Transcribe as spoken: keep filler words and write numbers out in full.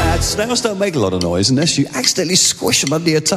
Snails don't make a lot of noise unless you accidentally squish them under your tongue.